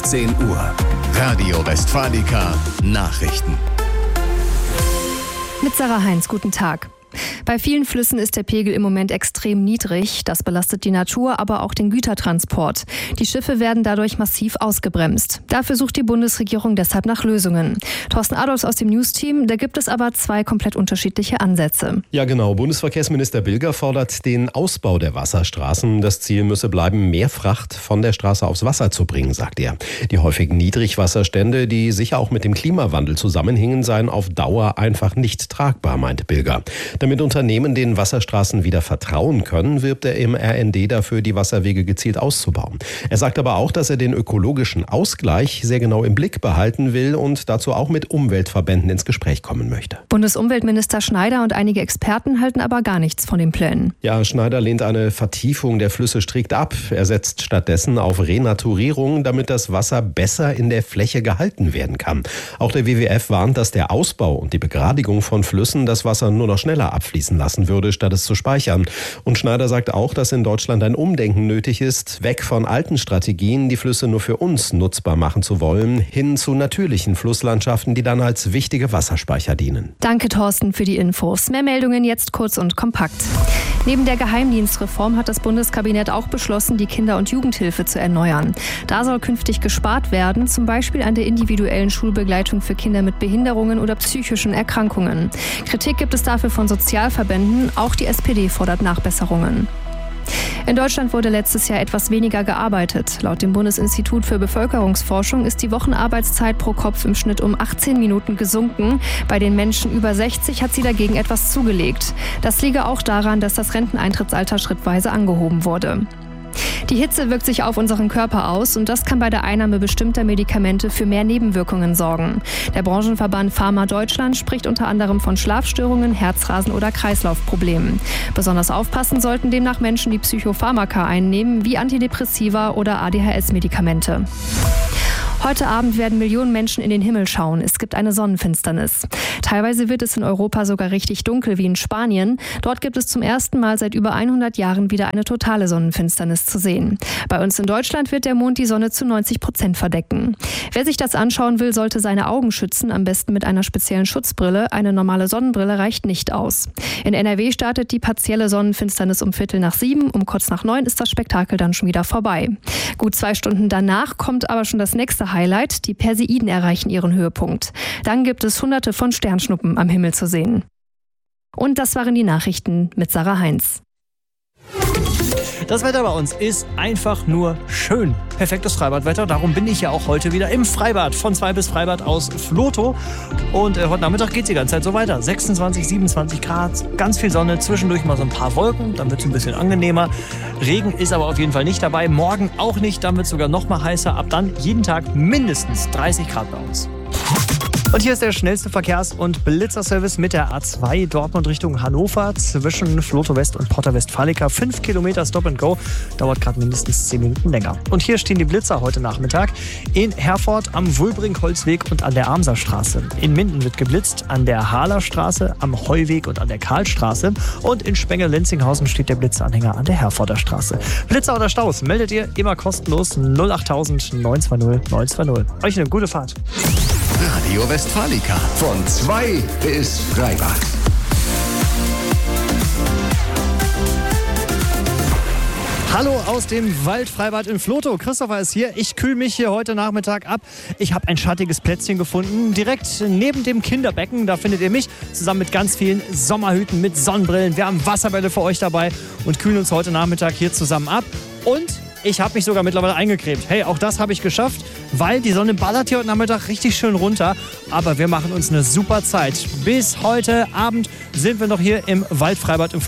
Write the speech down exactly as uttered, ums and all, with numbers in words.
siebzehn Uhr. Radio Westfalica Nachrichten. Mit Sarah Heinz, guten Tag. Bei vielen Flüssen ist der Pegel im Moment extrem niedrig. Das belastet die Natur, aber auch den Gütertransport. Die Schiffe werden dadurch massiv ausgebremst. Dafür sucht die Bundesregierung deshalb nach Lösungen. Thorsten Adolfs aus dem News-Team, da gibt es aber zwei komplett unterschiedliche Ansätze. Ja genau, Bundesverkehrsminister Bilger fordert den Ausbau der Wasserstraßen. Das Ziel müsse bleiben, mehr Fracht von der Straße aufs Wasser zu bringen, sagt er. Die häufigen Niedrigwasserstände, die sicher auch mit dem Klimawandel zusammenhängen, seien auf Dauer einfach nicht tragbar, meint Bilger. Damit Unternehmen den Wasserstraßen wieder vertrauen können, wirbt er im R N D dafür, die Wasserwege gezielt auszubauen. Er sagt aber auch, dass er den ökologischen Ausgleich sehr genau im Blick behalten will und dazu auch mit Umweltverbänden ins Gespräch kommen möchte. Bundesumweltminister Schneider und einige Experten halten aber gar nichts von den Plänen. Ja, Schneider lehnt eine Vertiefung der Flüsse strikt ab. Er setzt stattdessen auf Renaturierung, damit das Wasser besser in der Fläche gehalten werden kann. Auch der W W F warnt, dass der Ausbau und die Begradigung von Flüssen das Wasser nur noch schneller abfließen lassen würde, statt es zu speichern. Und Schneider sagt auch, dass in Deutschland ein Umdenken nötig ist, weg von alten Strategien, die Flüsse nur für uns nutzbar machen zu wollen, hin zu natürlichen Flusslandschaften, die dann als wichtige Wasserspeicher dienen. Danke, Thorsten, für die Infos. Mehr Meldungen jetzt kurz und kompakt. Neben der Geheimdienstreform hat das Bundeskabinett auch beschlossen, die Kinder- und Jugendhilfe zu erneuern. Da soll künftig gespart werden, zum Beispiel an der individuellen Schulbegleitung für Kinder mit Behinderungen oder psychischen Erkrankungen. Kritik gibt es dafür von Sozialverbänden, auch die S P D fordert Nachbesserungen. In Deutschland wurde letztes Jahr etwas weniger gearbeitet. Laut dem Bundesinstitut für Bevölkerungsforschung ist die Wochenarbeitszeit pro Kopf im Schnitt um achtzehn Minuten gesunken. Bei den Menschen über sechzig hat sie dagegen etwas zugelegt. Das liege auch daran, dass das Renteneintrittsalter schrittweise angehoben wurde. Die Hitze wirkt sich auf unseren Körper aus und das kann bei der Einnahme bestimmter Medikamente für mehr Nebenwirkungen sorgen. Der Branchenverband Pharma Deutschland spricht unter anderem von Schlafstörungen, Herzrasen oder Kreislaufproblemen. Besonders aufpassen sollten demnach Menschen, die Psychopharmaka einnehmen, wie Antidepressiva oder A D H S-Medikamente. Heute Abend werden Millionen Menschen in den Himmel schauen. Es gibt eine Sonnenfinsternis. Teilweise wird es in Europa sogar richtig dunkel wie in Spanien. Dort gibt es zum ersten Mal seit über hundert Jahren wieder eine totale Sonnenfinsternis zu sehen. Bei uns in Deutschland wird der Mond die Sonne zu neunzig Prozent verdecken. Wer sich das anschauen will, sollte seine Augen schützen, am besten mit einer speziellen Schutzbrille. Eine normale Sonnenbrille reicht nicht aus. In N R W startet die partielle Sonnenfinsternis um Viertel nach sieben. Um kurz nach neun ist das Spektakel dann schon wieder vorbei. Gut zwei Stunden danach kommt aber schon das nächste Highlight. Die Perseiden erreichen ihren Höhepunkt. Dann gibt es hunderte von Sternschnuppen am Himmel zu sehen. Und das waren die Nachrichten mit Sarah Heinz. Das Wetter bei uns ist einfach nur schön. Perfektes Freibadwetter. Darum bin ich ja auch heute wieder im Freibad. Von zwei bis Freibad aus Flotow. Und äh, heute Nachmittag geht es die ganze Zeit so weiter. sechsundzwanzig, siebenundzwanzig Grad, ganz viel Sonne, zwischendurch mal so ein paar Wolken. Dann wird es ein bisschen angenehmer. Regen ist aber auf jeden Fall nicht dabei. Morgen auch nicht. Dann wird es sogar noch mal heißer. Ab dann jeden Tag mindestens dreißig Grad bei uns. Und hier ist der schnellste Verkehrs- und Blitzerservice mit der A zwei Dortmund Richtung Hannover zwischen Flotow West und Porta Westfalica. Fünf Kilometer Stop and Go, dauert gerade mindestens zehn Minuten länger. Und hier stehen die Blitzer heute Nachmittag in Herford am Wulbrink-Holzweg und an der Amserstraße. In Minden wird geblitzt, an der Hahlerstraße, am Heuweg und an der Karlstraße. Und in Spenge-Lenzinghausen steht der Blitzanhänger an der Herforder Straße. Blitzer oder Staus meldet ihr immer kostenlos null acht tausend neun zwei null neun zwei null. Euch eine gute Fahrt. Radio Westfalica von zwei bis Freibad. Hallo aus dem Waldfreibad in Flotow. Christopher ist hier. Ich kühle mich hier heute Nachmittag ab. Ich habe ein schattiges Plätzchen gefunden, direkt neben dem Kinderbecken. Da findet ihr mich zusammen mit ganz vielen Sommerhüten, mit Sonnenbrillen. Wir haben Wasserbälle für euch dabei und kühlen uns heute Nachmittag hier zusammen ab. Und ich habe mich sogar mittlerweile eingecremt. Hey, auch das habe ich geschafft, weil die Sonne ballert hier heute Nachmittag richtig schön runter. Aber wir machen uns eine super Zeit. Bis heute Abend sind wir noch hier im Waldfreibad im Flotow.